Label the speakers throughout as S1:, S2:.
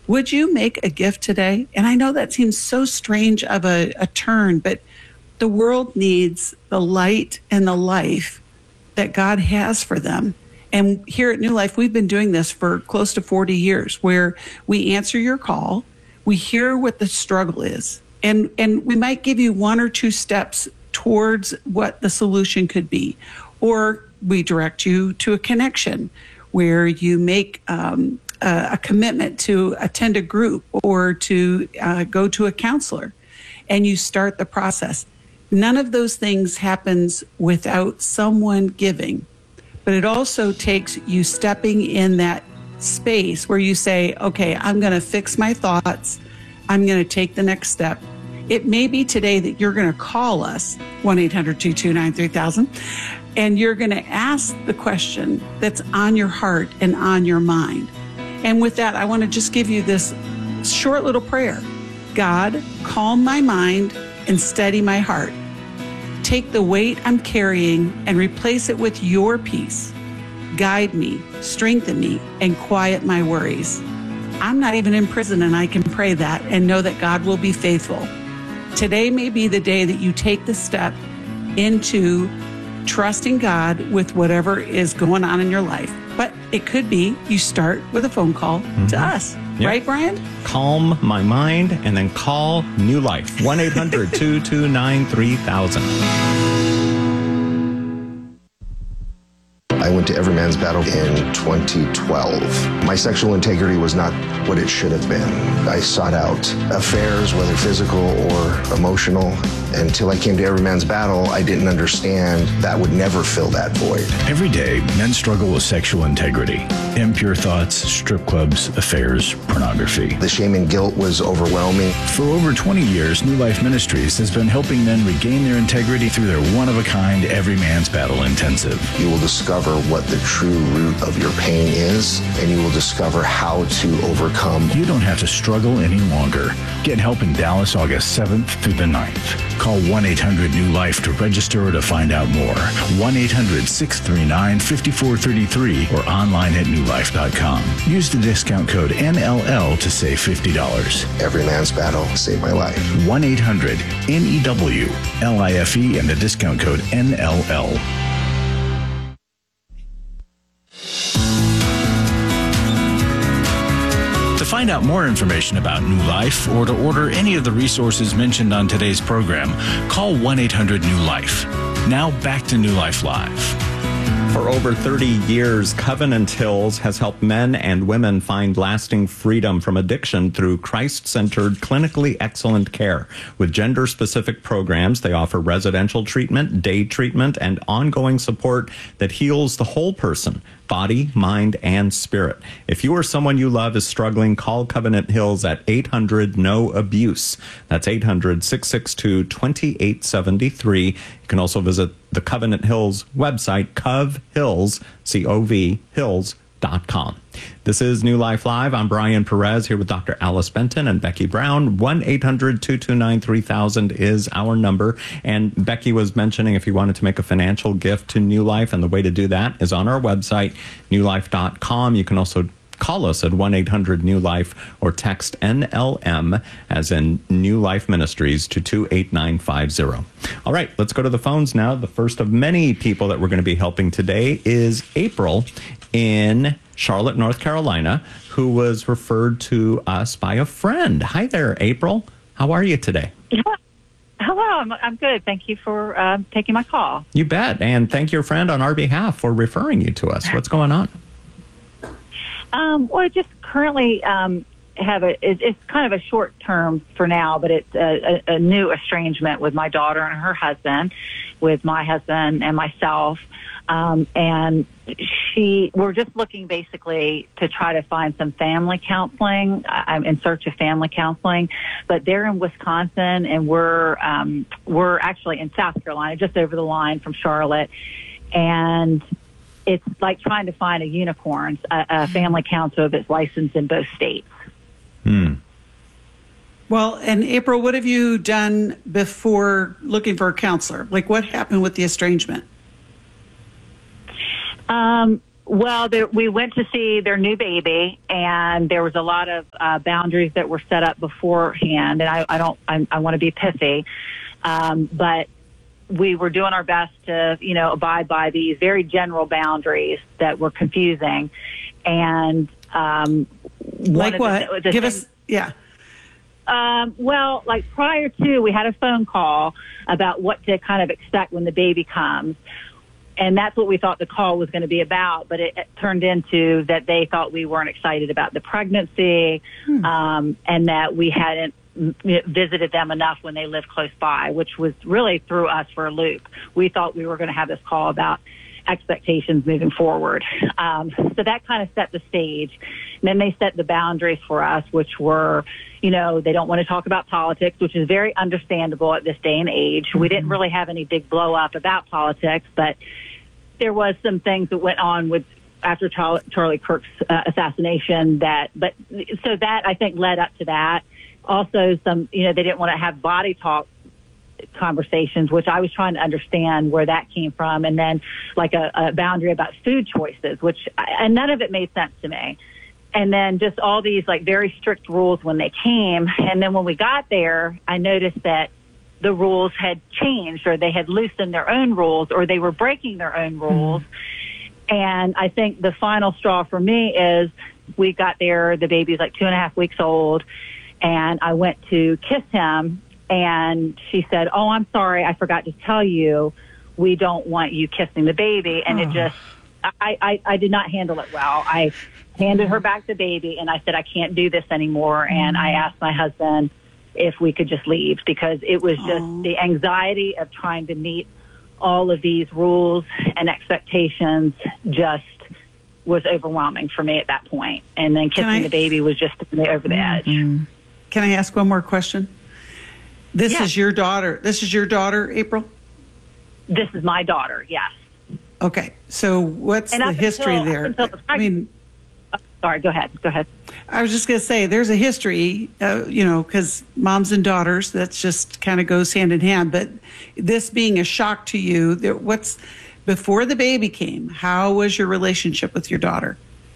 S1: Would you make a gift today? And I know that seems so strange of a turn, but the world needs the light and the life that God has for them. And here at New Life, we've been doing this for close to 40 years, where we answer your call, we hear what the struggle is, and we might give you one or two steps towards what the solution could be. Or we direct you to a connection where you make a commitment to attend a group or to go to a counselor, and you start the process. None of those things happens without someone giving, but it also takes you stepping in that space where you say, okay, I'm going to fix my thoughts. I'm going to take the next step. It may be today that you're going to call us, 1-800-229-3000, and you're going to ask the question that's on your heart and on your mind. And with that, I want to just give you this short little prayer. God, calm my mind and steady my heart. Take the weight I'm carrying and replace it with your peace. Guide me, strengthen me, and quiet my worries. I'm not even in prison, and I can pray that and know that God will be faithful. Today may be the day that you take the step into trusting God with whatever is going on in your life. But it could be you start with a phone call to us. Yep. Right, Brian?
S2: Calm my mind and then call New Life. 1-800-229-3000.
S3: I went to Every Man's Battle in 2012. My sexual integrity was not what it should have been. I sought out affairs, whether physical or emotional. Until I came to Every Man's Battle, I didn't understand that would never fill that void.
S4: Every day, men struggle with sexual integrity. Impure thoughts, strip clubs, affairs, pornography.
S3: The shame and guilt was overwhelming.
S4: For over 20 years, New Life Ministries has been helping men regain their integrity through their one-of-a-kind Every Man's Battle Intensive.
S3: You will discover what the true root of your pain is, and you will discover how to overcome.
S4: You don't have to struggle any longer. Get help in Dallas August 7th through the 9th. Call 1-800-NEW-LIFE to register or to find out more. 1-800-639-5433 or online at newlife.com. Use the discount code NLL to save $50.
S3: Every Man's Battle saved my life.
S4: 1-800-NEW-LIFE and the discount code NLL. To find out more information about New Life or to order any of the resources mentioned on today's program, call 1-800-NEW-LIFE. Now back to New Life Live.
S2: For over 30 years, Covenant Hills has helped men and women find lasting freedom from addiction through Christ-centered, clinically excellent care. With gender-specific programs, they offer residential treatment, day treatment, and ongoing support that heals the whole person, body, mind, and spirit. If you or someone you love is struggling, call Covenant Hills at 800-NO-ABUSE. That's 800-662-2873. You can also visit the Covenant Hills website, CovHills, C-O-V, hills.com. This is New Life Live. I'm Brian Perez here with Dr. Alice Benton and Becky Brown. 1-800-229-3000 is our number. And Becky was mentioning if you wanted to make a financial gift to New Life, and the way to do that is on our website, newlife.com. You can also call us at 1-800-NEW-LIFE or text NLM, as in New Life Ministries, to 28950. All right, let's go to the phones now. The first of many people that we're going to be helping today is April in Charlotte, North Carolina, who was referred to us by a friend. Hi there, April. How are you today?
S5: Yeah. Hello, I'm good. Thank you for taking my call.
S2: You bet. And thank your friend on our behalf for referring you to us. What's going on?
S5: Well, just currently it's kind of a short term for now, but it's a new estrangement with my daughter and her husband, with my husband and myself. And we're just looking basically to try to find some family counseling. I'm in search of family counseling, but they're in Wisconsin and we're actually in South Carolina, just over the line from Charlotte. And it's like trying to find a unicorn, a family counselor that's licensed in both states.
S1: Well, and April, what have you done before looking for a counselor? Like, what happened with the estrangement?
S5: Well, we went to see their new baby, and there was a lot of boundaries that were set up beforehand. And I want to be pithy, but we were doing our best to, abide by these very general boundaries that were confusing. And
S1: like what? Give us, yeah.
S5: Well, like prior to, we had a phone call about what to kind of expect when the baby comes. And that's what we thought the call was going to be about. But it turned into that they thought we weren't excited about the pregnancy, and that we hadn't visited them enough when they lived close by, which was really threw us for a loop. We thought we were going to have this call about expectations moving forward. So that kind of set the stage. And then they set the boundaries for us, which were, they don't want to talk about politics, which is very understandable at this day and age. We didn't really have any big blow up about politics, but there was some things that went on after Charlie Kirk's assassination so that I think led up to that. Also some, they didn't want to have body talk conversations, which I was trying to understand where that came from. And then like a boundary about food choices, and none of it made sense to me. And then just all these like very strict rules when they came. And then when we got there, I noticed that the rules had changed, or they had loosened their own rules, or they were breaking their own rules. And I think the final straw for me is we got there, the baby's like 2.5 weeks old, and I went to kiss him, and she said, "Oh, I'm sorry, I forgot to tell you, we don't want you kissing the baby." And it just, I did not handle it well. I handed her back the baby, and I said, "I can't do this anymore." And I asked my husband if we could just leave, because it was just the anxiety of trying to meet all of these rules and expectations just was overwhelming for me at that point. And then kissing the baby was just over the edge.
S1: Can I ask one more question? This is your daughter. This is your daughter, April?
S5: This is my daughter, yes.
S1: Okay. So what's the history there?
S5: Sorry, go ahead.
S1: I was just going to say, there's a history, because moms and daughters, that's just kind of goes hand in hand. But this being a shock to you, before the baby came, how was your relationship with your daughter?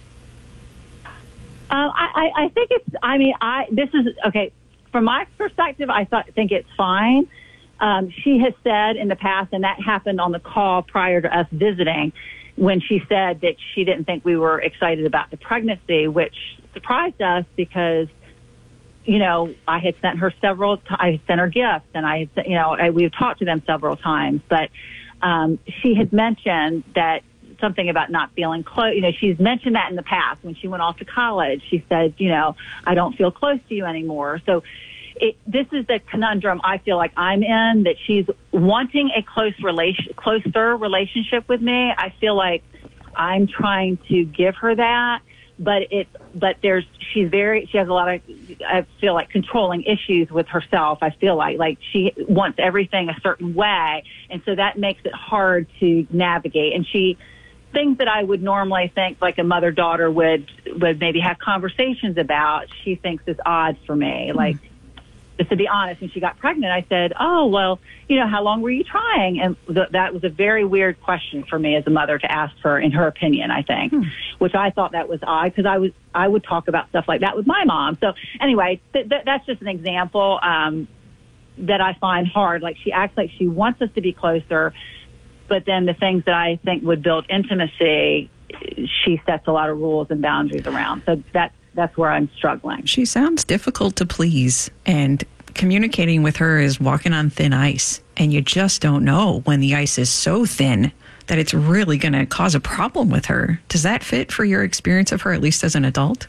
S5: I think this is, okay, from my perspective, I think it's fine. She has said in the past, and that happened on the call prior to us visiting, when she said that she didn't think we were excited about the pregnancy, which surprised us because, I had sent her I sent her gifts, and we've talked to them several times, but she had mentioned that something about not feeling close. She's mentioned that in the past when she went off to college. She said, "I don't feel close to you anymore." So this is the conundrum I feel like I'm in, that she's wanting a closer relationship with me. I feel like I'm trying to give her that, but she has a lot of, I feel like, controlling issues with herself. I feel like she wants everything a certain way. And so that makes it hard to navigate. And things that I would normally think like a mother-daughter would maybe have conversations about, she thinks is odd for me. Like, just to be honest, when she got pregnant, I said, "Oh, well, how long were you trying?" And that was a very weird question for me as a mother to ask her, in her opinion, I think, which I thought that was odd, because I would talk about stuff like that with my mom. So anyway, that's just an example that I find hard. Like, she acts like she wants us to be closer, but then the things that I think would build intimacy, she sets a lot of rules and boundaries around. So that's where I'm struggling.
S6: She sounds difficult to please, and communicating with her is walking on thin ice, and you just don't know when the ice is so thin that it's really going to cause a problem with her. Does that fit for your experience of her, at least as an adult?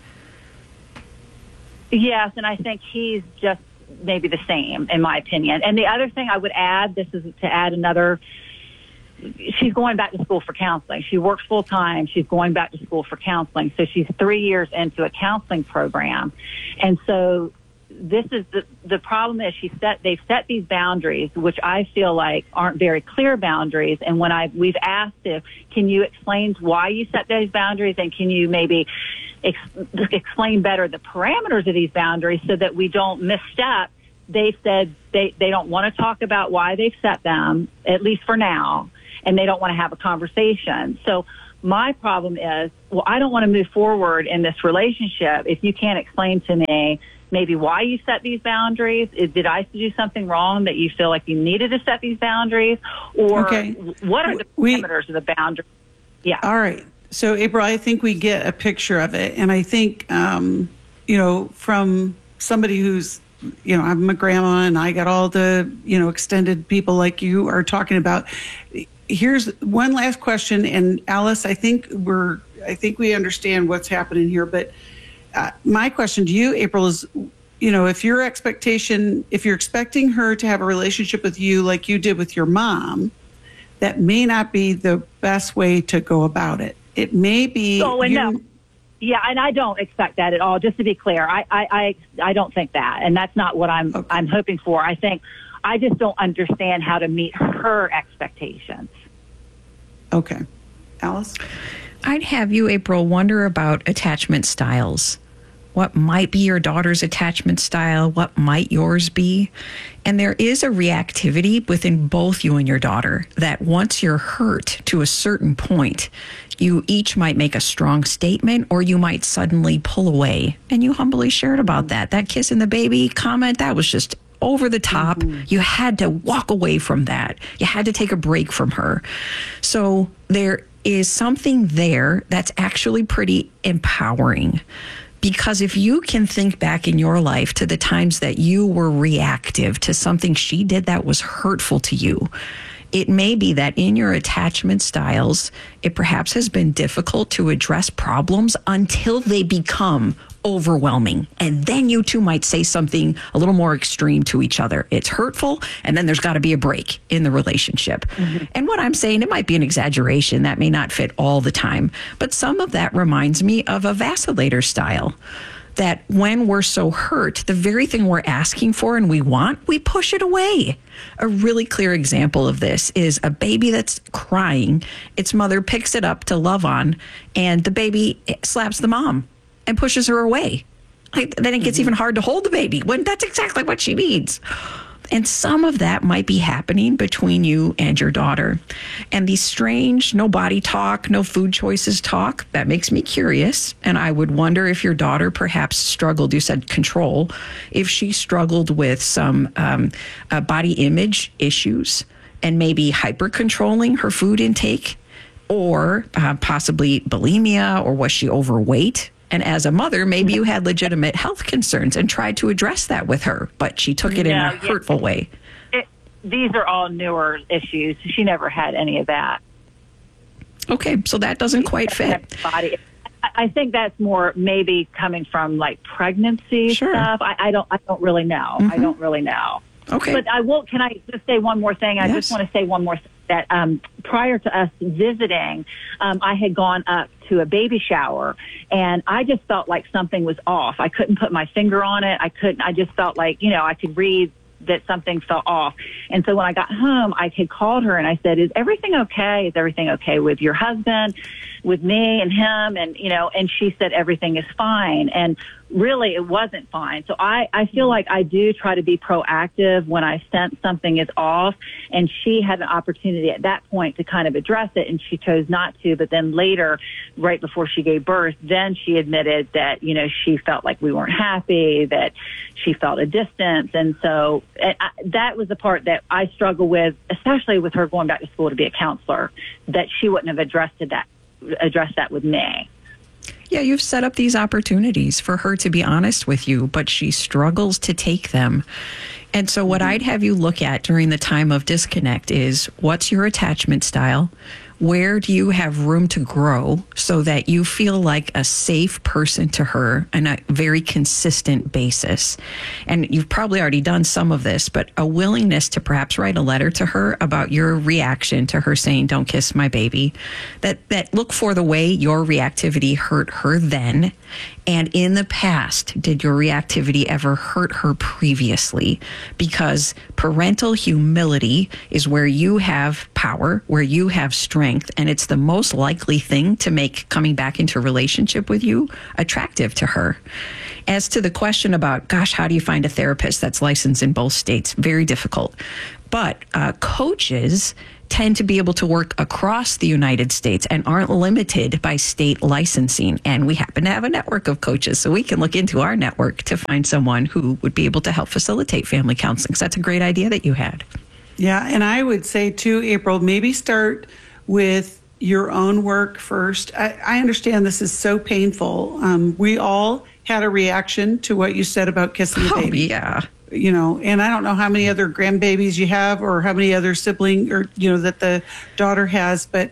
S5: Yes, and I think he's just maybe the same, in my opinion. And the other thing I would add, this is to add another, she's going back to school for counseling. She works full time. She's going back to school for counseling. So she's 3 years into a counseling program. And so this is the problem is they've set these boundaries, which I feel like aren't very clear boundaries. And when we've asked can you explain why you set those boundaries, and can you maybe explain better the parameters of these boundaries so that we don't misstep, they said they don't want to talk about why they've set them, at least for now, and they don't want to have a conversation. So my problem is, well, I don't want to move forward in this relationship if you can't explain to me maybe why you set these boundaries. Did I do something wrong that you feel like you needed to set these boundaries? Or what are the parameters of the boundaries? Yeah.
S1: All right. So, April, I think we get a picture of it. And I think, from somebody who's, I'm a grandma and I got all the, extended people like you are talking about. Here's one last question. And Alice, I think we understand what's happening here. But my question to you, April, is, if you're expecting her to have a relationship with you like you did with your mom, that may not be the best way to go about it. It may be.
S5: No. Yeah, and I don't expect that at all. Just to be clear, I don't think that, and that's not what I'm hoping for. I think I just don't understand how to meet her expectations.
S1: Okay, Alice,
S6: I'd have you, April, wonder about attachment styles. What might be your daughter's attachment style? What might yours be? And there is a reactivity within both you and your daughter that once you're hurt to a certain point, you each might make a strong statement or you might suddenly pull away. And you humbly shared about that. That kissing the baby comment, that was just over the top. Mm-hmm. You had to walk away from that. You had to take a break from her. So there is something there that's actually pretty empowering. Because if you can think back in your life to the times that you were reactive to something she did that was hurtful to you, it may be that in your attachment styles, it perhaps has been difficult to address problems until they become overwhelming. And then you two might say something a little more extreme to each other. It's hurtful, and then there's got to be a break in the relationship. Mm-hmm. And what I'm saying, it might be an exaggeration. That may not fit all the time. But some of that reminds me of a vacillator style. That when we're so hurt, the very thing we're asking for and we want, we push it away. A really clear example of this is a baby that's crying. Its mother picks it up to love on, and the baby slaps the mom and pushes her away. Then it gets even hard to hold the baby when that's exactly what she needs. And some of that might be happening between you and your daughter. And these strange, no body talk, no food choices talk, that makes me curious. And I would wonder if your daughter perhaps struggled, you said control, if she struggled with some body image issues and maybe hyper-controlling her food intake, or possibly bulimia, or was she overweight? And as a mother, maybe you had legitimate health concerns and tried to address that with her, but she took it in a hurtful way.
S5: These are all newer issues. She never had any of that.
S6: Okay, so that doesn't quite fit.
S5: I think that's more maybe coming from like pregnancy stuff. I don't really know. Mm-hmm. I don't really know.
S6: Okay.
S5: But I will. Can I just say one more thing? I just want to say one more thing. That prior to us visiting, I had gone up to a baby shower, and I just felt like something was off. I couldn't put my finger on it. I just felt like, I could read that something felt off. And so when I got home, I had called her and I said, is everything okay? Is everything okay with your husband, with me and him? And, and she said, everything is fine. And really it wasn't fine. So I feel like I do try to be proactive when I sense something is off. And she had an opportunity at that point to kind of address it, and she chose not to. But then later, right before she gave birth, then she admitted that, she felt like we weren't happy, that she felt a distance. And so that was the part that I struggle with, especially with her going back to school to be a counselor, that she wouldn't have addressed that with me.
S6: Yeah, you've set up these opportunities for her to be honest with you, but she struggles to take them. And so what I'd have you look at during the time of disconnect is, what's your attachment style? Where do you have room to grow so that you feel like a safe person to her on a very consistent basis? And you've probably already done some of this, but a willingness to perhaps write a letter to her about your reaction to her saying, don't kiss my baby. That look for the way your reactivity hurt her then. And in the past, did your reactivity ever hurt her previously? Because parental humility is where you have power, where you have strength, and it's the most likely thing to make coming back into a relationship with you attractive to her. As to the question about, gosh, how do you find a therapist that's licensed in both states? Very difficult. But coaches tend to be able to work across the United States and aren't limited by state licensing. And we happen to have a network of coaches, so we can look into our network to find someone who would be able to help facilitate family counseling. So that's a great idea that you had.
S1: Yeah, and I would say too, April, maybe start with your own work first. I understand this is so painful. We all had a reaction to what you said about kissing the baby.
S6: Oh, yeah.
S1: You know, and I don't know how many other grandbabies you have or how many other sibling or, you know, that the daughter has, but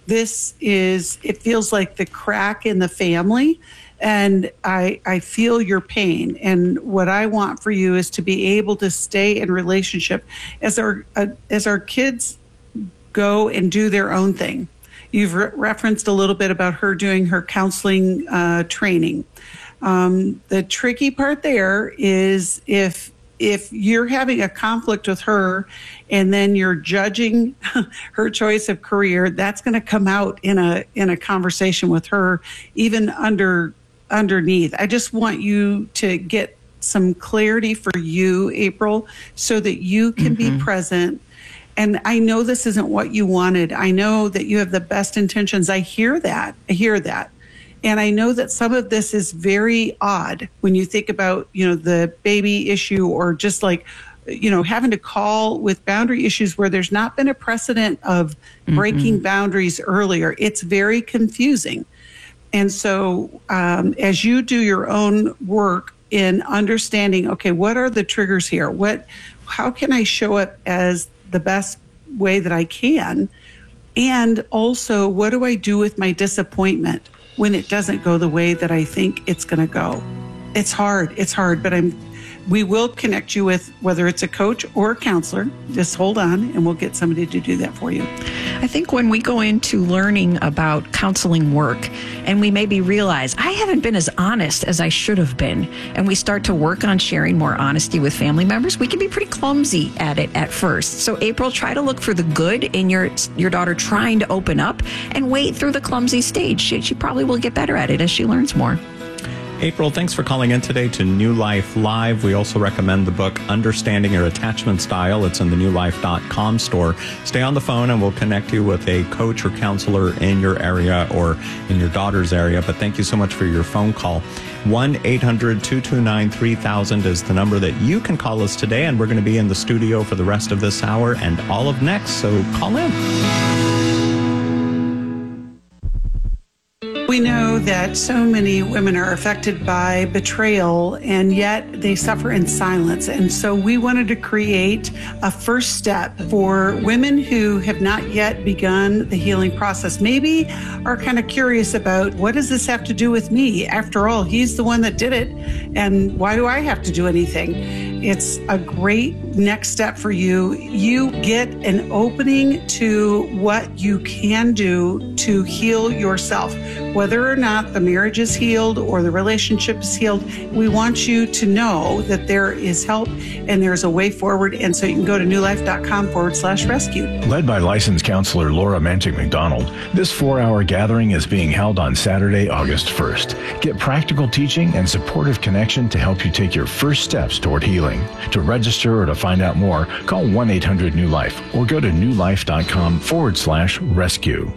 S1: it feels like the crack in the family. And I feel your pain. And what I want for you is to be able to stay in relationship as our kids go and do their own thing. You've referenced a little bit about her doing her counseling training. The tricky part there is if you're having a conflict with her and then you're judging her choice of career, that's going to come out in a conversation with her, even underneath. I just want you to get some clarity for you, April, so that you can be present. And I know this isn't what you wanted. I know that you have the best intentions. I hear that. And I know that some of this is very odd when you think about, you know, the baby issue or just like, you know, having to call with boundary issues where there's not been a precedent of breaking boundaries earlier. It's very confusing. And so as you do your own work in understanding, okay, what are the triggers here? How can I show up as the best way that I can? And also, what do I do with my disappointment when it doesn't go the way that I think it's going to go? It's hard, but we will connect you with whether it's a coach or a counselor. Just hold on and we'll get somebody to do that for you.
S6: I think when we go into learning about counseling work and we maybe realize I haven't been as honest as I should have been, and we start to work on sharing more honesty with family members, we can be pretty clumsy at it at first. So April, try to look for the good in your daughter trying to open up and wait through the clumsy stage. She probably will get better at it as she learns more.
S2: April, thanks for calling in today to New Life Live. We also recommend the book Understanding Your Attachment Style. It's in the newlife.com store. Stay on the phone and we'll connect you with a coach or counselor in your area or in your daughter's area. But thank you so much for your phone call. 1-800-229-3000 is the number that you can call us today. And we're going to be in the studio for the rest of this hour and all of next. So call in.
S1: We know that so many women are affected by betrayal, and yet they suffer in silence. And so we wanted to create a first step for women who have not yet begun the healing process, maybe are kind of curious about, what does this have to do with me? After all, he's the one that did it, and why do I have to do anything? It's a great next step for you. You get an opening to what you can do to heal yourself. Whether or not the marriage is healed or the relationship is healed, we want you to know that there is help and there's a way forward. And so you can go to newlife.com/rescue.
S4: Led by licensed counselor Laura Mantic McDonald, this 4-hour gathering is being held on Saturday, August 1st. Get practical teaching and supportive connection to help you take your first steps toward healing. To register or to find out more, call 1-800-NEW-LIFE or go to newlife.com/rescue.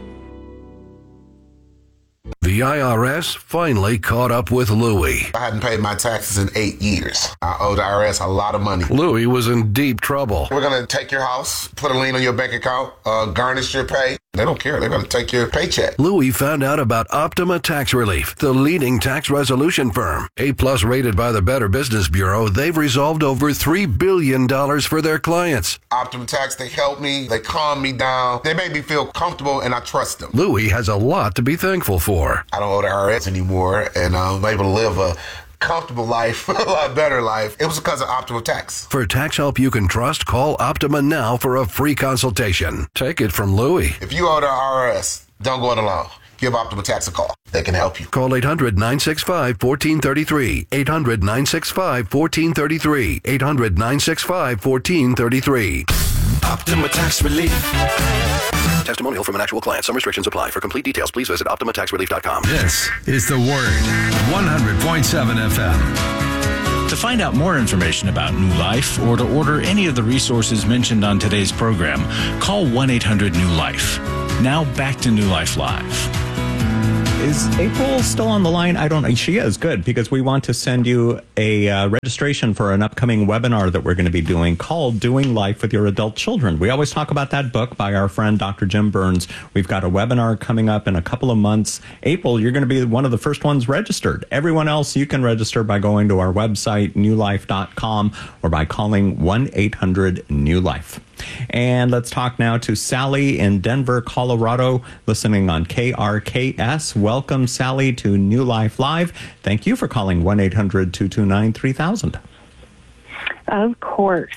S7: The IRS finally caught up with Louie.
S8: I hadn't paid my taxes in 8 years. I owed the IRS a lot of money.
S7: Louie was in deep trouble.
S8: We're going to take your house, put a lien on your bank account, garnish your pay. They don't care. They're going to take your paycheck.
S7: Louie found out about Optima Tax Relief, the leading tax resolution firm. A+ rated by the Better Business Bureau, they've resolved over $3 billion for their clients.
S8: Optima Tax, they help me. They calm me down. They make me feel comfortable, and I trust them.
S7: Louie has a lot to be thankful for.
S8: I don't owe the IRS anymore, and I'm able to live a comfortable life, a lot better life. It was because of Optima Tax.
S7: For tax help you can trust, call Optima now for a free consultation. Take it from Louie.
S8: If you owe the IRS, don't go it alone. Give Optima Tax a call. They can help you.
S7: Call 800-965-1433. 800-965-1433. 800-965-1433.
S9: Optima Tax Relief.
S7: Testimonial from an actual client. Some restrictions apply. For complete details, please visit OptimaTaxRelief.com.
S9: This is The Word, 100.7 FM.
S4: The find out more information about New Life or to order any of the resources mentioned on today's program, call 1-800-NEW-LIFE. Now back to New Life Live.
S2: Is April still on the line? I don't know. She is. Good, because we want to send you a registration for an upcoming webinar that we're going to be doing called Doing Life with Your Adult Children. We always talk about that book by our friend Dr. Jim Burns. We've got a webinar coming up in a couple of months. April, you're going to be one of the first ones registered. Everyone else, you can register by going to our website, newlife.com, or by calling 1-800-NEW-LIFE. And let's talk now to Sally in Denver, Colorado, listening on KRKS. Welcome, Sally, to New Life Live. Thank you for calling 1-800-229-3000.
S10: Of course.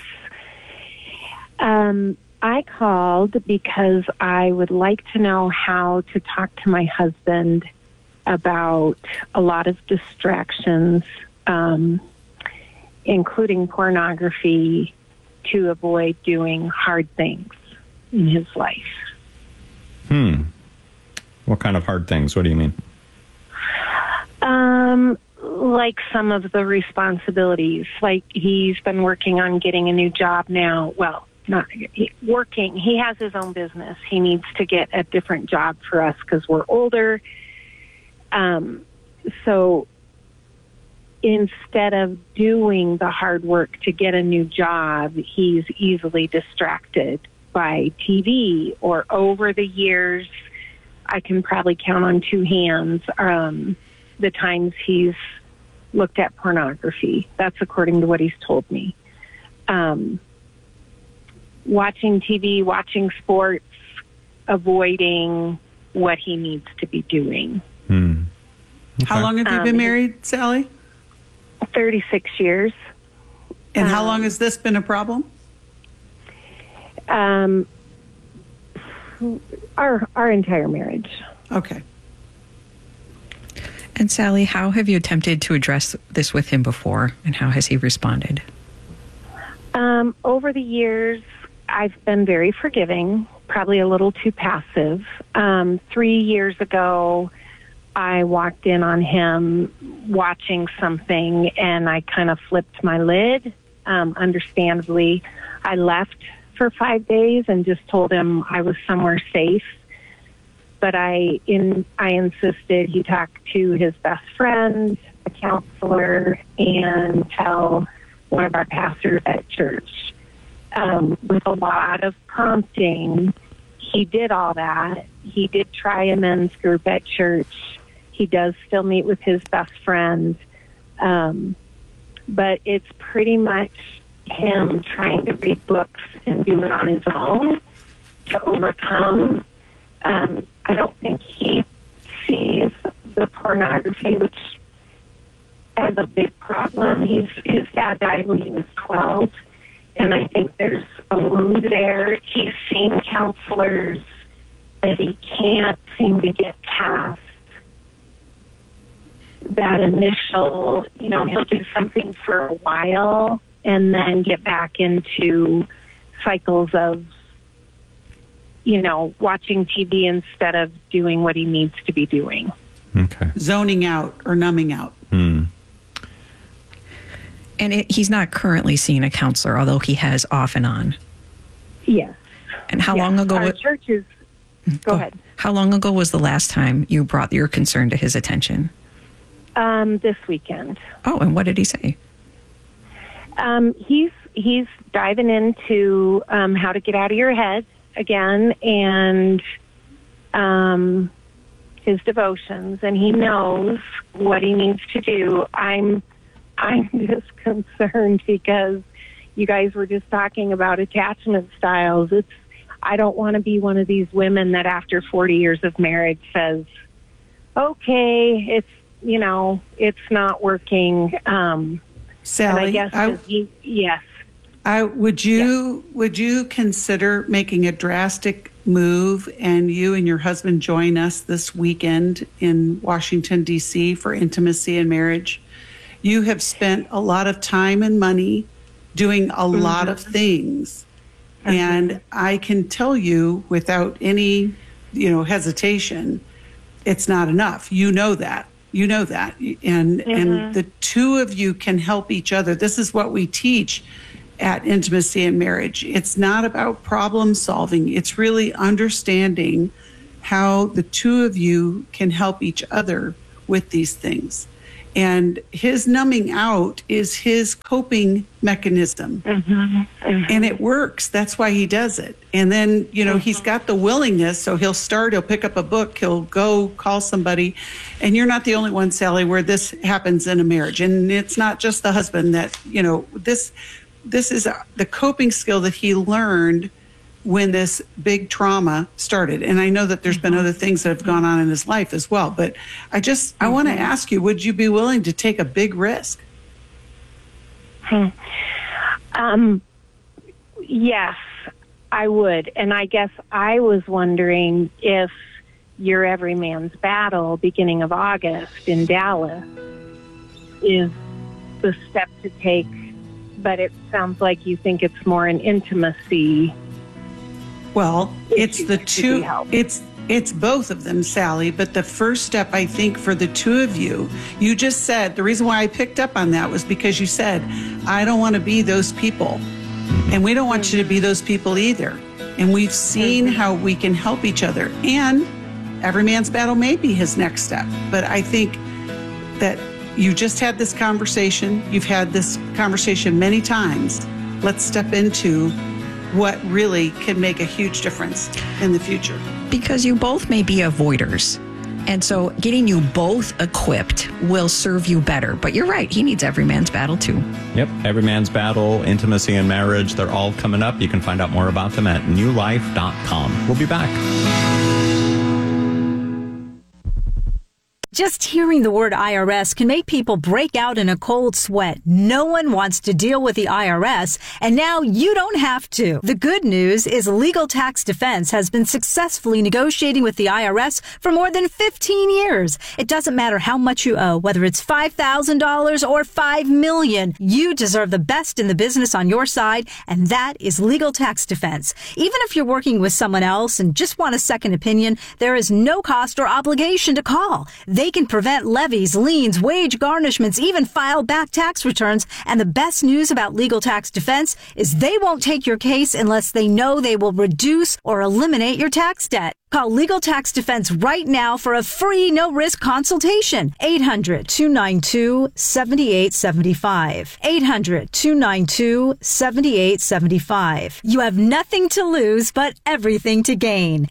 S10: I called because I would like to know how to talk to my husband about a lot of distractions, including pornography, to avoid doing hard things in his life.
S2: What kind of hard things? What do you mean?
S10: Like some of the responsibilities. Like he's been working on getting a new job now. Well, not working. He has his own business. He needs to get a different job for us because we're older. So instead of doing the hard work to get a new job, he's easily distracted by TV. Or over the years, I can probably count on two hands the times he's looked at pornography. That's according to what he's told me. Watching TV, watching sports, avoiding what he needs to be doing.
S2: Okay.
S1: How long have you been married, Sally?
S10: 36 years.
S1: And how long has this been a problem?
S10: Our entire marriage.
S1: Okay.
S6: And Sally, how have you attempted to address this with him before, and how has he responded?
S10: Over the years, I've been very forgiving, probably a little too passive. 3 years ago, I walked in on him watching something, and I kind of flipped my lid. Understandably, I left for 5 days and just told him I was somewhere safe. But I insisted he talk to his best friend, a counselor, and tell one of our pastors at church. With a lot of prompting, he did all that. He did try a men's group at church. He does still meet with his best friend. But it's pretty much him trying to read books and do it on his own to overcome. I don't think he sees the pornography, which as a big problem. His dad died when he was 12, and I think there's a wound there. He's seen counselors that he can't seem to get past that initial, he'll do something for a while and then get back into cycles of, watching TV instead of doing what he needs to be doing.
S2: Okay.
S1: Zoning out or numbing out.
S6: And he's not currently seeing a counselor, although he has off and on.
S10: Yes.
S6: And how long ago?
S10: Our church is... Go ahead.
S6: How long ago was the last time you brought your concern to his attention?
S10: This weekend.
S6: Oh, and what did he say?
S10: He's diving into how to get out of your head again, and his devotions, and he knows what he needs to do. I'm just concerned because you guys were just talking about attachment styles. I don't want to be one of these women that after 40 years of marriage says, okay, it's not working.
S1: Sally,
S10: I guess yes.
S1: Would you consider making a drastic move and you and your husband join us this weekend in Washington, D.C. for intimacy and marriage? You have spent a lot of time and money doing a lot of things. And I can tell you without any, hesitation, it's not enough. You know that. You know that. And the two of you can help each other. This is what we teach at Intimacy in Marriage. It's not about problem solving. It's really understanding how the two of you can help each other with these things. And his numbing out is his coping mechanism. And it works. That's why he does it. And then, he's got the willingness. So he'll pick up a book, he'll go call somebody. And you're not the only one, Sally, where this happens in a marriage. And it's not just the husband that, this is the coping skill that he learned when this big trauma started. And I know that there's been other things that have gone on in his life as well. But I want to ask you, would you be willing to take a big risk?
S10: Yes, I would. And I guess I was wondering if your Every Man's Battle, beginning of August in Dallas, is the step to take. But it sounds like you think it's more an intimacy.
S1: Well, it's the two. It's both of them, Sally. But the first step, I think, for the two of you, you just said, the reason why I picked up on that was because you said, I don't want to be those people. And we don't want you to be those people either. And we've seen how we can help each other. And Every Man's Battle may be his next step. But I think that you just had this conversation. You've had this conversation many times. Let's step into what really can make a huge difference in the future.
S6: Because you both may be avoiders. And so getting you both equipped will serve you better. But you're right, he needs Every Man's Battle too.
S2: Yep, Every Man's Battle, Intimacy and Marriage, they're all coming up. You can find out more about them at newlife.com. We'll be back.
S11: Just hearing the word IRS can make people break out in a cold sweat. No one wants to deal with the IRS, and now you don't have to. The good news is Legal Tax Defense has been successfully negotiating with the IRS for more than 15 years. It doesn't matter how much you owe, whether it's $5,000 or $5 million. You deserve the best in the business on your side, and that is Legal Tax Defense. Even if you're working with someone else and just want a second opinion, there is no cost or obligation to call. They can prevent levies, liens, wage garnishments, even file back tax returns. And the best news about Legal Tax Defense is they won't take your case unless they know they will reduce or eliminate your tax debt. Call Legal Tax Defense right now for a free, no-risk consultation. 800-292-7875. 800-292-7875. You have nothing to lose, but everything to gain.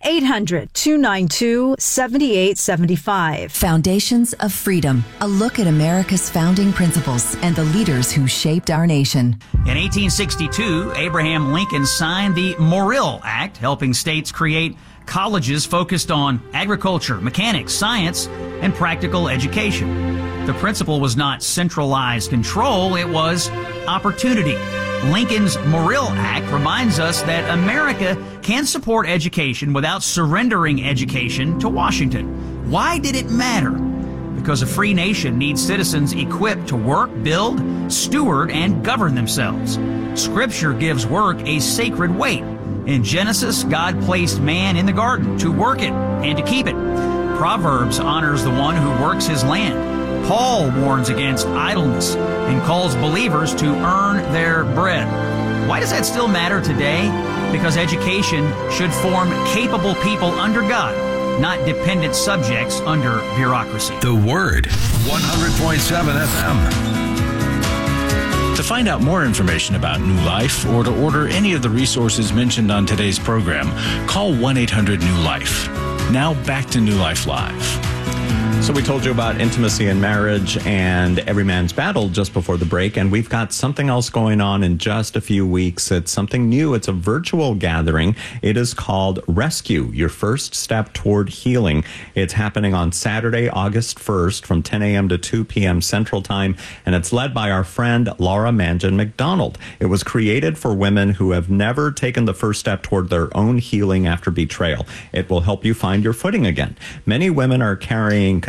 S11: 800-292-7875.
S12: Foundations of Freedom. A look at America's founding principles and the leaders who shaped our nation.
S13: In 1862, Abraham Lincoln signed the Morrill Act, helping states create colleges focused on agriculture, mechanics, science, and practical education. The principle was not centralized control, it was opportunity. Lincoln's Morrill Act reminds us that America can support education without surrendering education to Washington. Why did it matter? Because a free nation needs citizens equipped to work, build, steward, and govern themselves. Scripture gives work a sacred weight. In Genesis, God placed man in the garden to work it and to keep it. Proverbs honors the one who works his land. Paul warns against idleness and calls believers to earn their bread. Why does that still matter today? Because education should form capable people under God, not dependent subjects under bureaucracy.
S7: The Word, 100.7 FM.
S4: To find out more information about New Life or to order any of the resources mentioned on today's program, call 1-800-NEW-LIFE. Now back to New Life Live.
S2: So we told you about Intimacy and Marriage and Every Man's Battle just before the break, and we've got something else going on in just a few weeks. It's something new. It's a virtual gathering. It is called Rescue, Your First Step Toward Healing. It's happening on Saturday, August 1st from 10 a.m. to 2 p.m. Central Time, and it's led by our friend Laura Mangan McDonald. It was created for women who have never taken the first step toward their own healing after betrayal. It will help you find your footing again. Many women are carrying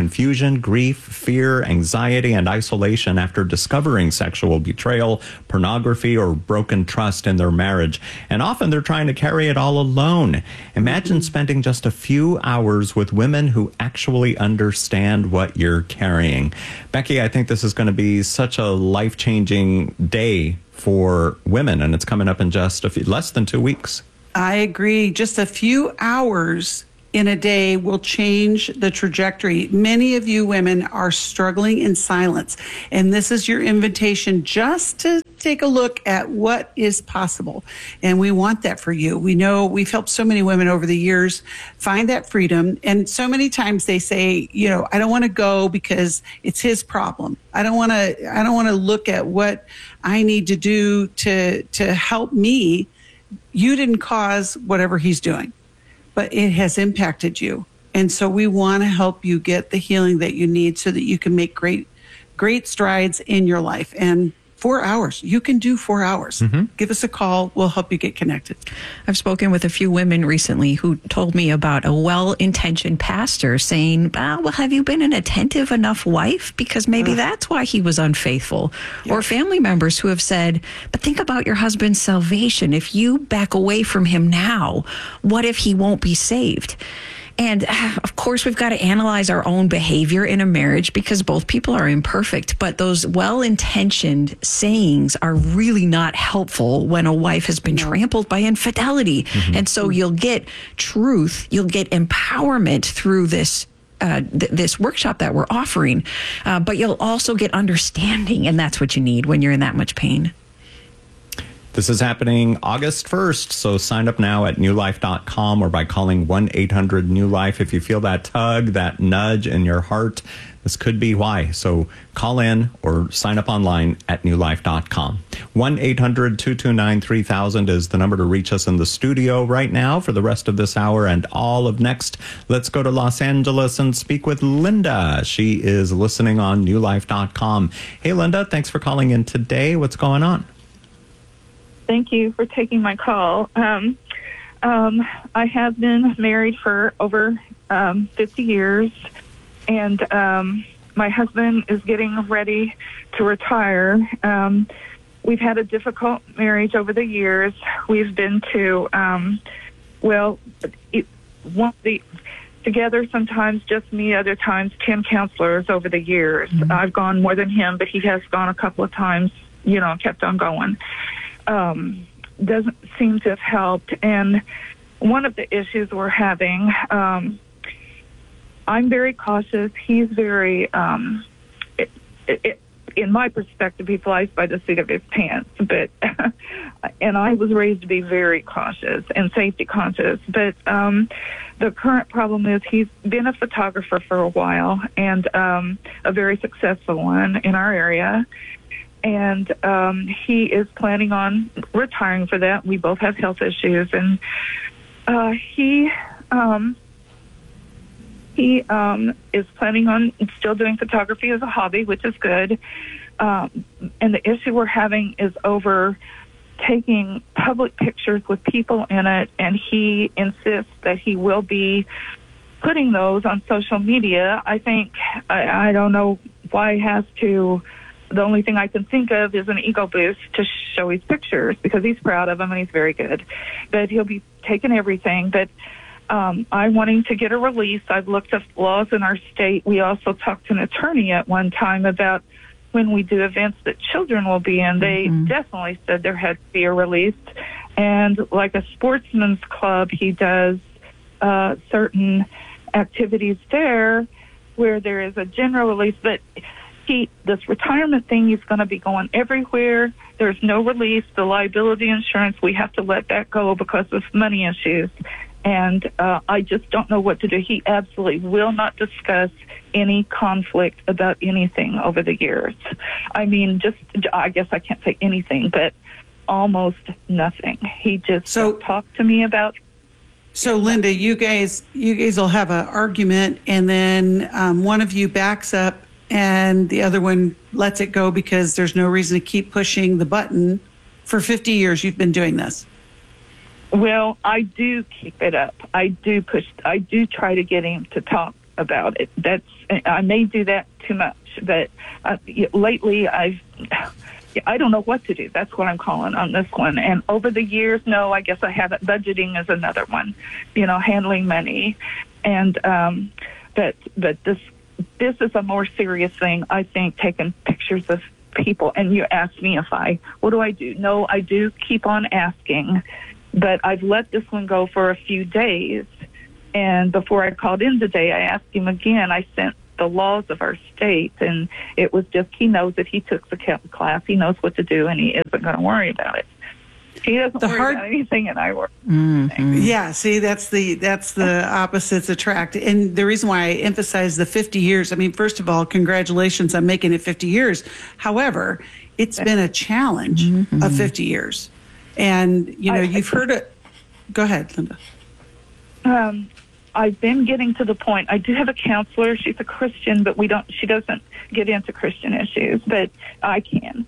S2: confusion, grief, fear, anxiety, and isolation after discovering sexual betrayal, pornography, or broken trust in their marriage. And often they're trying to carry it all alone. Imagine spending just a few hours with women who actually understand what you're carrying. Becky, I think this is going to be such a life-changing day for women, and it's coming up in just less than 2 weeks.
S1: I agree. Just a few hours in a day will change the trajectory. Many of you women are struggling in silence, and this is your invitation just to take a look at what is possible. And we want that for you. We know we've helped so many women over the years find that freedom. And so many times they say, I don't want to go because it's his problem. I don't want to look at what I need to do to help me. You didn't cause whatever he's doing, but it has impacted you. And so we want to help you get the healing that you need so that you can make great strides in your life. And 4 hours, you can do 4 hours. Give us a call. We'll help you get connected.
S6: I've spoken with a few women recently who told me about a well-intentioned pastor saying, well, have you been an attentive enough wife? Because maybe that's why he was unfaithful. Yeah. Or family members who have said, but think about your husband's salvation. If you back away from him now, what if he won't be saved? And of course, we've got to analyze our own behavior in a marriage because both people are imperfect. But those well-intentioned sayings are really not helpful when a wife has been trampled by infidelity. And so you'll get truth, you'll get empowerment through this this workshop that we're offering, but you'll also get understanding, and that's what you need when you're in that much pain.
S2: This is happening August 1st, so sign up now at newlife.com or by calling 1-800-NEW-LIFE. If you feel that tug, that nudge in your heart, this could be why. So call in or sign up online at newlife.com. 1-800-229-3000 is the number to reach us in the studio right now for the rest of this hour and all of next. Let's go to Los Angeles and speak with Linda. She is listening on newlife.com. Hey, Linda, thanks for calling in today. What's going on?
S14: Thank you for taking my call. I have been married for over 50 years, and my husband is getting ready to retire. We've had a difficult marriage over the years. We've been to, together sometimes just me, other times 10 counselors over the years. I've gone more than him, but he has gone a couple of times, kept on going. Doesn't seem to have helped. And one of the issues we're having, I'm very cautious. He's very, in my perspective, he flies by the seat of his pants. But, and I was raised to be very cautious and safety conscious. But the current problem is he's been a photographer for a while and a very successful one in our area. And he is planning on retiring for that. We both have health issues, and he is planning on still doing photography as a hobby, which is good. And the issue we're having is over taking public pictures with people in it, and he insists that he will be putting those on social media. I think, I don't know why he has to. The only thing I can think of is an ego boost to show his pictures because he's proud of them and he's very good. But he'll be taking everything. But I'm wanting to get a release. I've looked up laws in our state. We also talked to an attorney at one time about when we do events that children will be in. They definitely said there had to be a release. And like a sportsman's club, he does certain activities there where there is a general release. But this retirement thing is going to be going everywhere. There's no release. The liability insurance, we have to let that go because of money issues. And I just don't know what to do. He absolutely will not discuss any conflict about anything over the years. I mean, I guess I can't say anything, but almost nothing. He just talked to me about.
S1: So, Linda, you guys will have an argument, and then one of you backs up and the other one lets it go because there's no reason to keep pushing the button. For 50 years, you've been doing this.
S14: Well, I do keep it up. I do try to get him to talk about it. I may do that too much, but lately I don't know what to do. That's what I'm calling on this one. And over the years, no, I guess I haven't. Budgeting is another one, handling money. And but this is a more serious thing, I think, taking pictures of people. And you asked me what do I do? No, I do keep on asking, but I've let this one go for a few days. And before I called in today, I asked him again. I sent the laws of our state, and it was just, he knows if he took the class, he knows what to do, and he isn't going to worry about it. He doesn't worry about anything, and I worry.
S1: Mm-hmm. Yeah, see, that's the opposites attract. And the reason why I emphasize the 50 years, I mean, first of all, congratulations on making it 50 years. However, it's been a challenge of 50 years. And, you've heard it. Go ahead, Linda.
S14: I've been getting to the point. I do have a counselor. She's a Christian, but she doesn't get into Christian issues, but I can.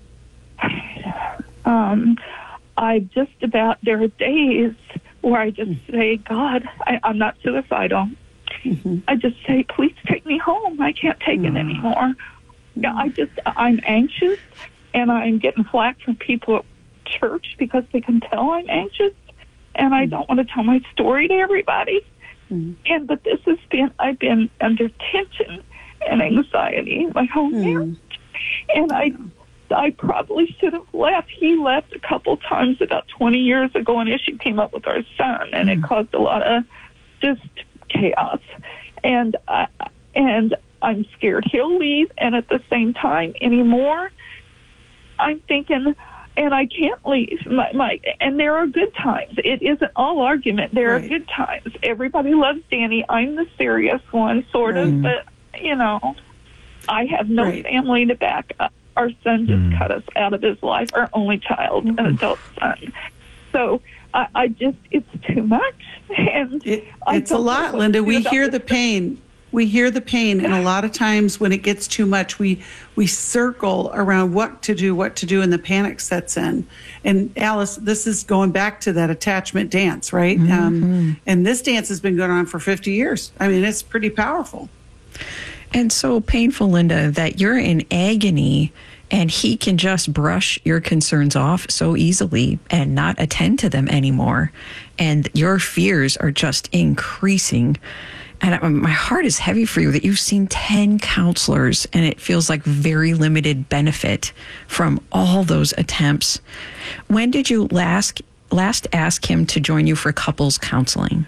S14: There are days where I just say, God, I'm not suicidal. Mm-hmm. I just say, please take me home. I can't take it anymore. I'm anxious, and I'm getting flack from people at church because they can tell I'm anxious, and I don't want to tell my story to everybody. But I've been under tension and anxiety my whole marriage. And I probably should have left. He left a couple times about 20 years ago. An issue came up with our son, and it caused a lot of just chaos. And I'm scared he'll leave. And at the same time, anymore, I'm thinking, and I can't leave. And there are good times. It isn't all argument. There are good times. Everybody loves Danny. I'm the serious one, sort of, but I have no family to back up. Our son just cut us out of his life, our only child, an adult son. So it's too much. And
S1: it's a lot, Linda. We hear the pain. We hear the pain, and a lot of times when it gets too much, we circle around what to do, and the panic sets in. And Alice, this is going back to that attachment dance, right? And this dance has been going on for 50 years. I mean, it's pretty powerful.
S6: And so painful, Linda, that you're in agony and he can just brush your concerns off so easily and not attend to them anymore. And your fears are just increasing. And my heart is heavy for you that you've seen 10 counselors and it feels like very limited benefit from all those attempts. When did you last ask him to join you for couples counseling?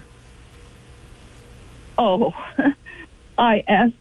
S14: Oh, I asked,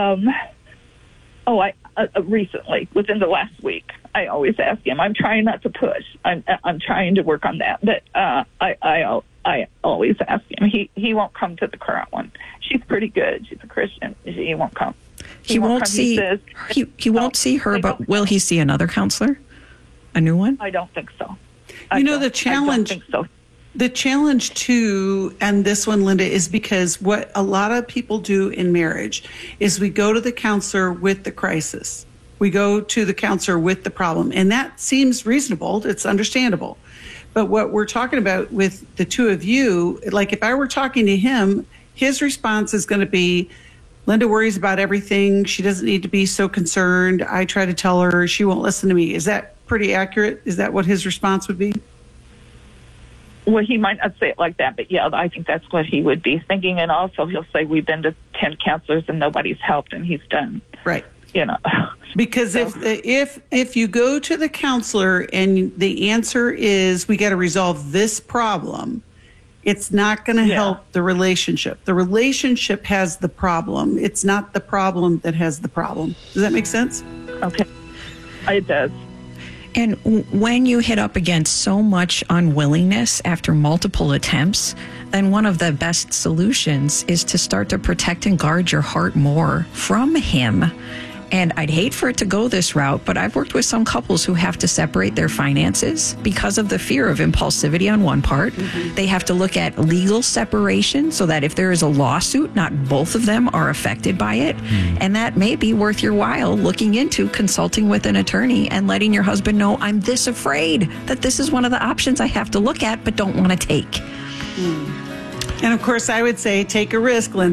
S14: recently, within the last week. I always ask him. I'm trying not to push. I'm trying to work on that. But I always ask him. He won't come to the current one. She's pretty good. She's a Christian. He won't come.
S6: He won't see her, but will he see another counselor? A new one?
S14: I don't think so.
S1: The challenge.
S14: I don't think so.
S1: The challenge too, and this one, Linda, is because what a lot of people do in marriage is we go to the counselor with the crisis. We go to the counselor with the problem, and that seems reasonable. It's understandable. But what we're talking about with the two of you, like if I were talking to him, his response is going to be, Linda worries about everything. She doesn't need to be so concerned. I try to tell her, she won't listen to me. Is that pretty accurate? Is that what his response would be?
S14: Well, he might not say it like that, but yeah, I think that's what he would be thinking. And also he'll say, we've been to 10 counselors and nobody's helped, and he's done.
S1: Right. Because if you go to the counselor and the answer is we got to resolve this problem, it's not going to help the relationship. The relationship has the problem. It's not the problem that has the problem. Does that make sense?
S14: Okay. It does.
S6: And when you hit up against so much unwillingness after multiple attempts, then one of the best solutions is to start to protect and guard your heart more from him. And I'd hate for it to go this route, but I've worked with some couples who have to separate their finances because of the fear of impulsivity on one part. Mm-hmm. They have to look at legal separation so that if there is a lawsuit, not both of them are affected by it. Mm-hmm. And that may be worth your while looking into consulting with an attorney and letting your husband know, I'm this afraid that this is one of the options I have to look at but don't want to take.
S1: And of course, I would say take a risk, Linda.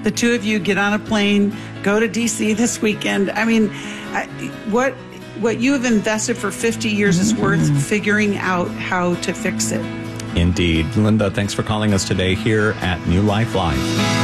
S1: the two of you get on a plane, go to DC this weekend. I mean, what you have invested for 50 years is worth figuring out how to fix it.
S2: Indeed. Linda, thanks for calling us today here at New Life Live.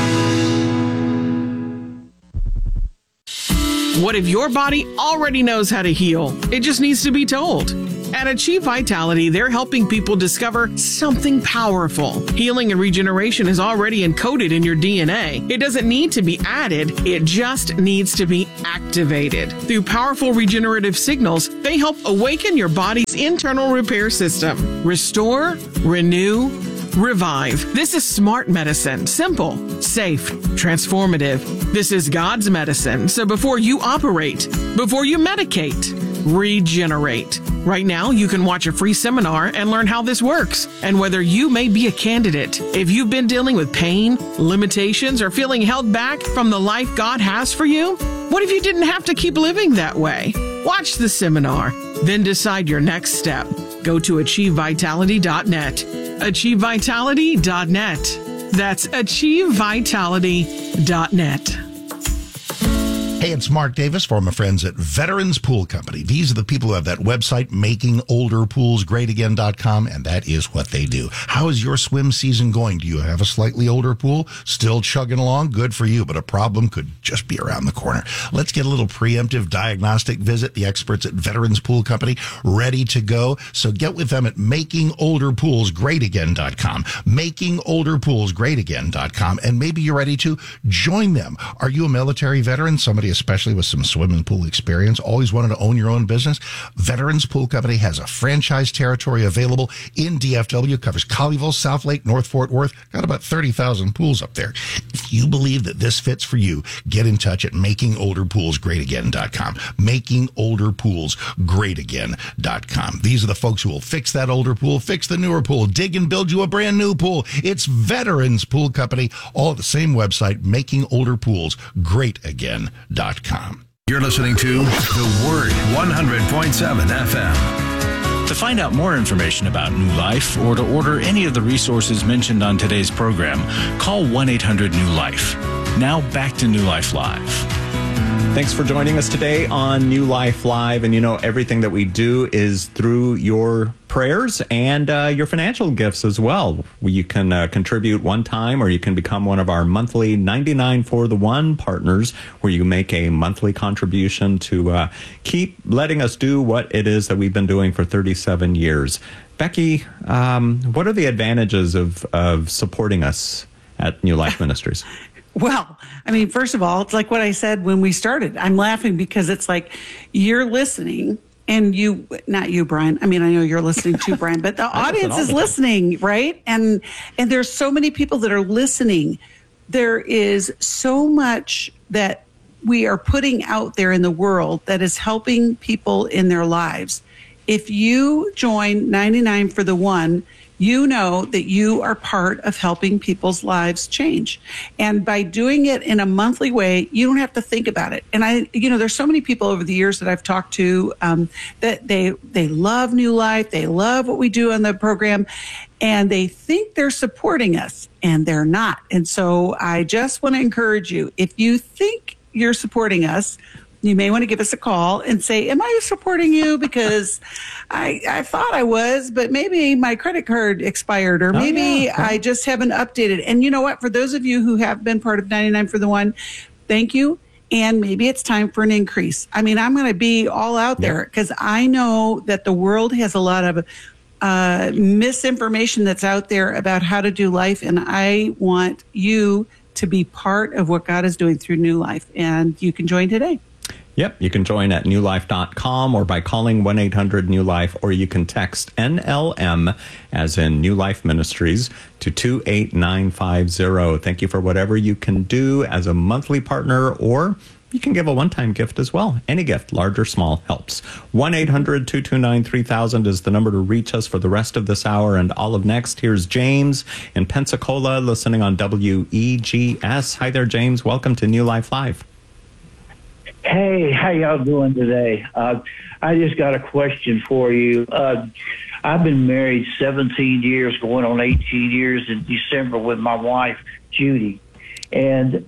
S15: What if your body already knows how to heal? It just needs to be told. At Achieve Vitality, they're helping people discover something powerful. Healing and regeneration is already encoded in your DNA. It doesn't need to be added, it just needs to be activated. Through powerful regenerative signals, they help awaken your body's internal repair system. Restore, renew, revive. This is smart medicine. Simple, safe, transformative. This is God's medicine. So before you operate, before you medicate, regenerate. Right now, you can watch a free seminar and learn how this works and whether you may be a candidate. If you've been dealing with pain, limitations, or feeling held back from the life God has for you, what if you didn't have to keep living that way? Watch the seminar, then decide your next step. Go to achievevitality.net. achievevitality.net. That's achievevitality.net.
S16: Hey, it's Mark Davis for my friends at Veterans Pool Company. These are the people who have that website, makingolderpoolsgreatagain.com, and that is what they do. How is your swim season going? Do you have a slightly older pool? Still chugging along? Good for you, but a problem could just be around the corner. Let's get a little preemptive diagnostic visit. The experts at Veterans Pool Company ready to go. So get with them at makingolderpoolsgreatagain.com, makingolderpoolsgreatagain.com, and maybe you're ready to join them. Are you a military veteran? Somebody especially with some swimming pool experience, always wanted to own your own business? Veterans Pool Company has a franchise territory available in DFW, covers Colleyville, South Lake, North Fort Worth, got about 30,000 pools up there. If you believe that this fits for you, get in touch at makingolderpoolsgreatagain.com, makingolderpoolsgreatagain.com. These are the folks who will fix that older pool, fix the newer pool, dig and build you a brand new pool. It's Veterans Pool Company, all at the same website, makingolderpoolsgreatagain.com.
S7: You're listening to The Word 100.7 FM.
S4: To find out more information about New Life or to order any of the resources mentioned on today's program, call 1-800-NEW-LIFE. Now back to New Life Live.
S2: Thanks for joining us today on New Life Live. And you know, everything that we do is through your prayers and your financial gifts as well. You can contribute one time, or you can become one of our monthly 99 for the One partners, where you make a monthly contribution to keep letting us do what it is that we've been doing for 37 years. Becky, what are the advantages of supporting us at New Life Ministries?
S1: Well, I mean, first of all, it's like what I said when we started. I'm laughing because it's like you're listening and you, not you, Brian. I mean, I know you're listening too, Brian, but the audience is listening, right? And there's so many people that are listening. There is so much that we are putting out there in the world that is helping people in their lives. If you join 99 for the One, you know that you are part of helping people's lives change. And by doing it in a monthly way, you don't have to think about it. And there's so many people over the years that I've talked to that they love New Life. They love what we do on the program, and they think they're supporting us, and they're not. And so I just want to encourage you, if you think you're supporting us, you may want to give us a call and say, am I supporting you? Because I thought I was, but maybe my credit card expired, or maybe I just haven't updated. And you know what? For those of you who have been part of 99 for the One, thank you. And maybe it's time for an increase. I mean, I'm going to be all out there because I know that the world has a lot of misinformation that's out there about how to do life. And I want you to be part of what God is doing through New Life. And you can join today.
S2: Yep, you can join at newlife.com or by calling 1-800-NEW-LIFE, or you can text NLM, as in New Life Ministries, to 28950. Thank you for whatever you can do as a monthly partner, or you can give a one-time gift as well. Any gift, large or small, helps. 1-800-229-3000 is the number to reach us for the rest of this hour and all of next. Here's James in Pensacola, listening on WEGS. Hi there, James. Welcome to New Life Live.
S17: Hey, how y'all doing today? I just got a question for you. I've been married 17 years, going on 18 years in December with my wife, Judy. And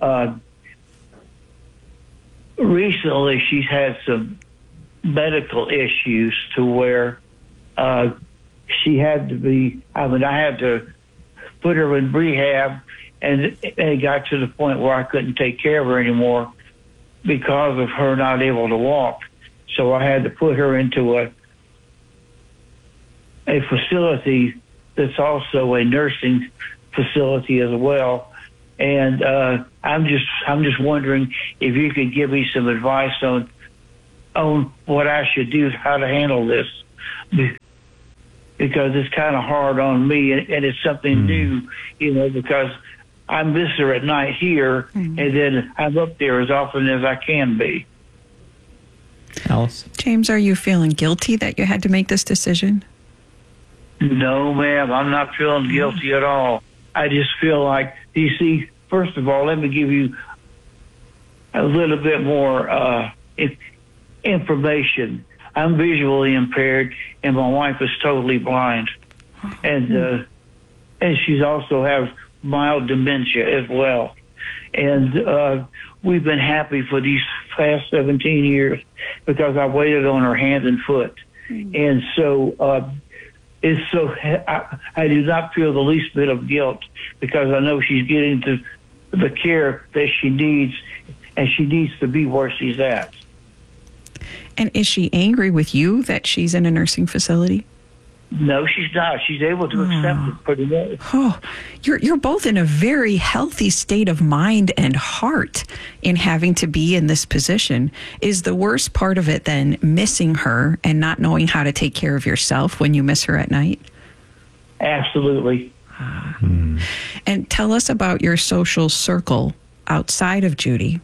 S17: recently she's had some medical issues to where she had to be, I had to put her in rehab, and it got to the point where I couldn't take care of her anymore because of her not able to walk. So I had to put her into a facility that's also a nursing facility as well. And I'm just wondering if you could give me some advice on what I should do, how to handle this, because it's kind of hard on me, and it's something new, because I miss her at night here, and then I'm up there as often as I can be.
S2: Alice?
S6: James, are you feeling guilty that you had to make this decision?
S17: No, ma'am, I'm not feeling guilty at all. I just feel like, you see, first of all, let me give you a little bit more information. I'm visually impaired, and my wife is totally blind, and she's also has mild dementia as well. And we've been happy for these past 17 years because I waited on her hand and foot, and so I do not feel the least bit of guilt because I know she's getting the care that she needs, and she needs to be where she's at.
S6: And is she angry with you that she's in a nursing facility?
S17: No, she's not. She's able to accept it pretty well.
S6: Oh, you're both in a very healthy state of mind and heart in having to be in this position. Is the worst part of it then missing her and not knowing how to take care of yourself when you miss her at night?
S17: Absolutely.
S6: And tell us about your social circle outside of Judy.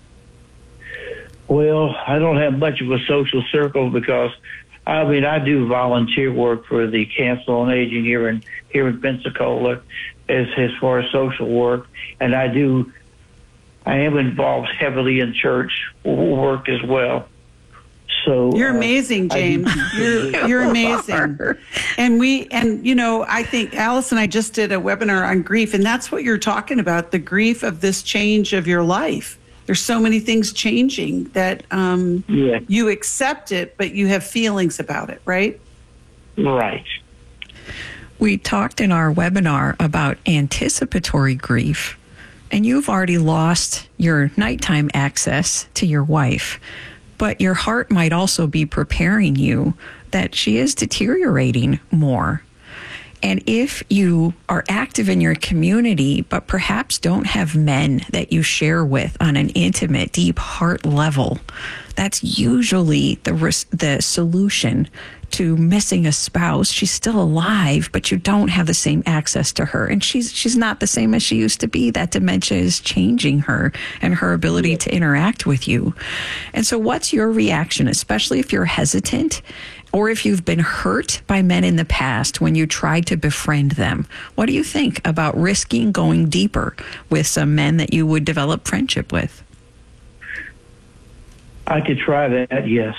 S17: Well, I don't have much of a social circle because, I do volunteer work for the Council on Aging here in Pensacola as far as social work, and I am involved heavily in church work as well. So
S1: you're amazing, James. You're amazing. And I think Alice and I just did a webinar on grief, and that's what you're talking about, the grief of this change of your life. There's so many things changing that you accept it, but you have feelings about it, right?
S17: Right.
S6: We talked in our webinar about anticipatory grief, and you've already lost your nighttime access to your wife, but your heart might also be preparing you that she is deteriorating more. And if you are active in your community, but perhaps don't have men that you share with on an intimate, deep heart level, that's usually the solution to missing a spouse. She's still alive, but you don't have the same access to her. And she's not the same as she used to be. That dementia is changing her and her ability to interact with you. And so what's your reaction, especially if you're hesitant or if you've been hurt by men in the past when you tried to befriend them? What do you think about risking going deeper with some men that you would develop friendship with?
S17: I could try that, yes.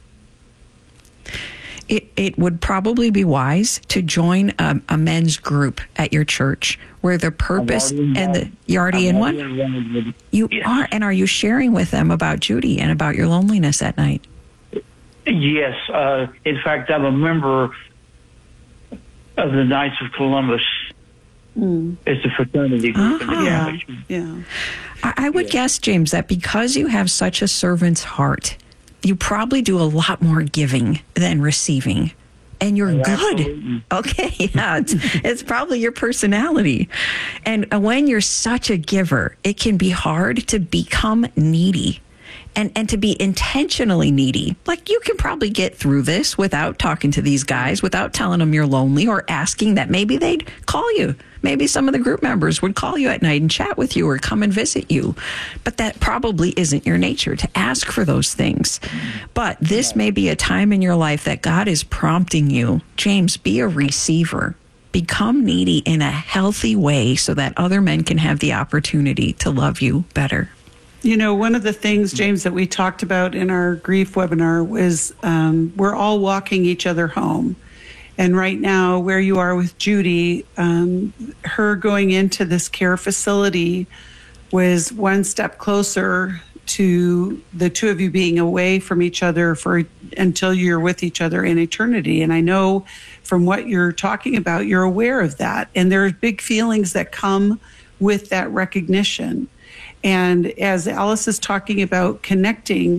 S6: It would probably be wise to join a men's group at your church where the purpose you're already in one? You are, and are you sharing with them about Judy and about your loneliness at night?
S17: Yes. In fact, I'm a member of the Knights of Columbus. It's a fraternity group in the Catholic Church.
S1: Yeah.
S6: I would guess, James, that because you have such a servant's heart, you probably do a lot more giving than receiving. And you're good.
S17: Absolutely.
S6: Okay, yeah, it's probably your personality. And when you're such a giver, it can be hard to become needy and to be intentionally needy. Like, you can probably get through this without talking to these guys, without telling them you're lonely or asking that maybe they'd call you. Maybe some of the group members would call you at night and chat with you or come and visit you. But that probably isn't your nature to ask for those things. But this may be a time in your life that God is prompting you. James, be a receiver. Become needy in a healthy way so that other men can have the opportunity to love you better.
S1: You know, one of the things, James, that we talked about in our grief webinar was we're all walking each other home. And right now, where you are with Judy, her going into this care facility was one step closer to the two of you being away from each other until you're with each other in eternity. And I know from what you're talking about, you're aware of that. And there are big feelings that come with that recognition. And as Alice is talking about connecting,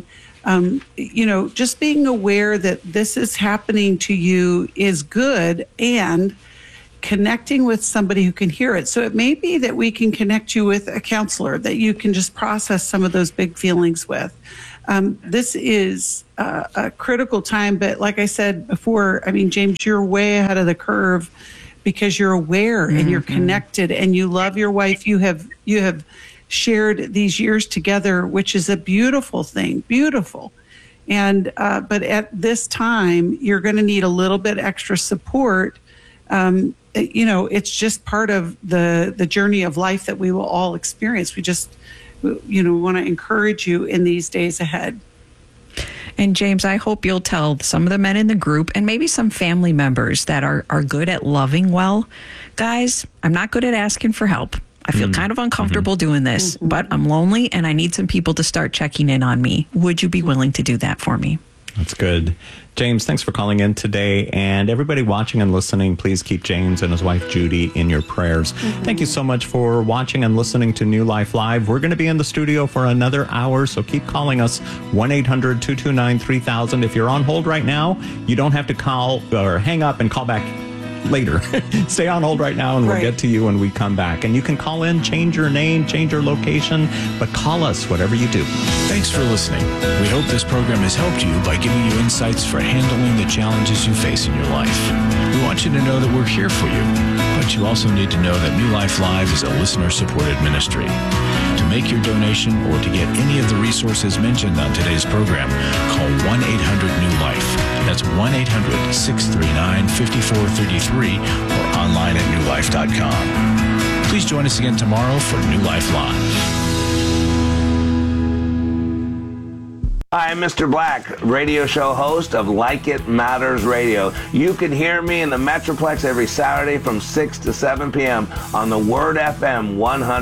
S1: just being aware that this is happening to you is good, and connecting with somebody who can hear it. So it may be that we can connect you with a counselor that you can just process some of those big feelings with. This is a critical time, but like I said before, James, you're way ahead of the curve because you're aware and you're connected and you love your wife. You have shared these years together, which is a beautiful thing, beautiful. And but at this time, you're going to need a little bit extra support. It's just part of the journey of life that we will all experience. We just, want to encourage you in these days ahead.
S6: And James, I hope you'll tell some of the men in the group and maybe some family members that are good at loving well. Guys, I'm not good at asking for help. I feel kind of uncomfortable doing this, but I'm lonely and I need some people to start checking in on me. Would you be willing to do that for me?
S2: That's good. James, thanks for calling in today. And everybody watching and listening, please keep James and his wife, Judy, in your prayers. Thank you so much for watching and listening to New Life Live. We're going to be in the studio for another hour, so keep calling us, 1-800-229-3000. If you're on hold right now, you don't have to call or hang up and call back later. Stay on hold right now and we'll get to you when we come back. And you can call in, change your name, change your location, but call us whatever you do.
S4: Thanks for listening. We hope this program has helped you by giving you insights for handling the challenges you face in your life. We want you to know that we're here for you, but you also need to know that New Life Live is a listener-supported ministry. To make your donation or to get any of the resources mentioned on today's program, call 1-800-NEW-LIFE. That's 1-800-639-5433 or online at newlife.com. Please join us again tomorrow for New Life Live.
S18: Hi, I'm Mr. Black, radio show host of Like It Matters Radio. You can hear me in the Metroplex every Saturday from 6 to 7 p.m. on the Word FM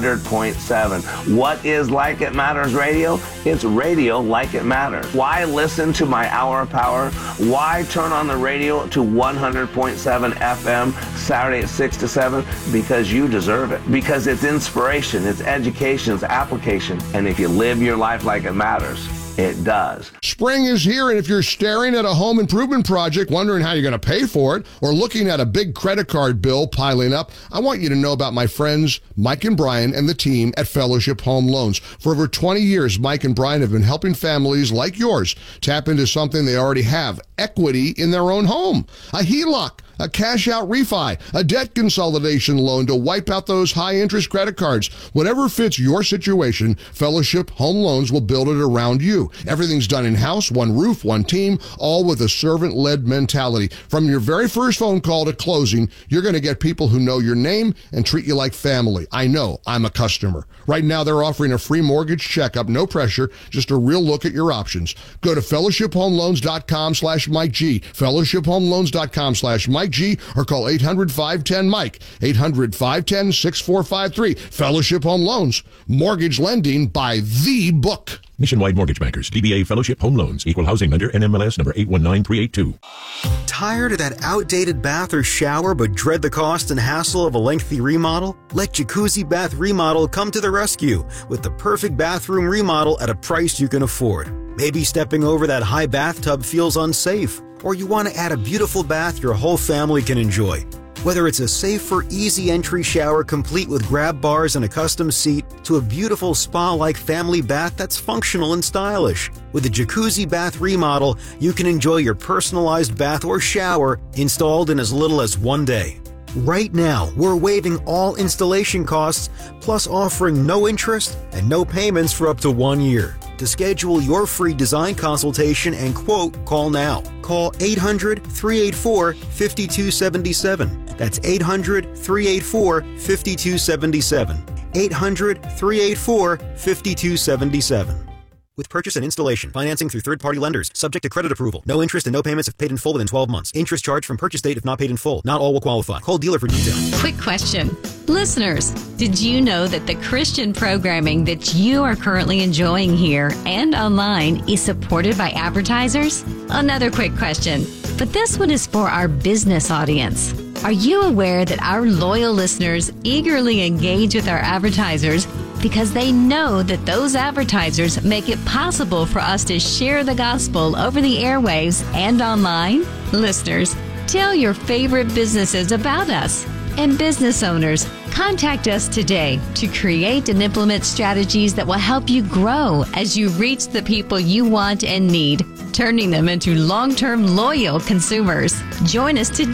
S18: 100.7. What is Like It Matters Radio? It's radio like it matters. Why listen to my Hour of Power? Why turn on the radio to 100.7 FM Saturday at 6 to 7? Because you deserve it. Because it's inspiration, it's education, it's application. And if you live your life like it matters, it does.
S19: Spring is here, and if you're staring at a home improvement project, wondering how you're going to pay for it, or looking at a big credit card bill piling up, I want you to know about my friends Mike and Brian and the team at Fellowship Home Loans. For over 20 years, Mike and Brian have been helping families like yours tap into something they already have, equity in their own home. A HELOC, a cash-out refi, a debt consolidation loan to wipe out those high-interest credit cards. Whatever fits your situation, Fellowship Home Loans will build it around you. Everything's done in-house, one roof, one team, all with a servant-led mentality. From your very first phone call to closing, you're going to get people who know your name and treat you like family. I know. I'm a customer. Right now, they're offering a free mortgage checkup, no pressure, just a real look at your options. Go to fellowshiphomeloans.com/Mike G, fellowshiphomeloans.com/Mike G, or call 800-510-MIKE, 800-510-6453. Fellowship Home Loans, mortgage lending by the book.
S20: Nationwide Mortgage Bankers, DBA Fellowship Home Loans, Equal Housing Lender, NMLS number 819382.
S21: Tired of that outdated bath or shower but dread the cost and hassle of a lengthy remodel? Let Jacuzzi Bath Remodel come to the rescue with the perfect bathroom remodel at a price you can afford. Maybe stepping over that high bathtub feels unsafe, or you want to add a beautiful bath your whole family can enjoy. Whether it's a safer, easy entry shower complete with grab bars and a custom seat, to a beautiful spa-like family bath that's functional and stylish. With a Jacuzzi Bath Remodel, you can enjoy your personalized bath or shower installed in as little as 1 day. Right now, we're waiving all installation costs, plus offering no interest and no payments for up to 1 year. To schedule your free design consultation and quote, call now. Call 800-384-5277. That's 800-384-5277. 800-384-5277. With purchase and installation, financing through third-party lenders, subject to credit approval. No interest and no payments if paid in full within 12 months. Interest charged from purchase date if not paid in full. Not all will qualify. Call dealer for details.
S3: Quick question. Listeners, did you know that the Christian programming that you are currently enjoying here and online is supported by advertisers? Another quick question, but this one is for our business audience. Are you aware that our loyal listeners eagerly engage with our advertisers because they know that those advertisers make it possible for us to share the gospel over the airwaves and online? Listeners, tell your favorite businesses about us. And business owners, contact us today to create and implement strategies that will help you grow as you reach the people you want and need, turning them into long-term loyal consumers. Join us today.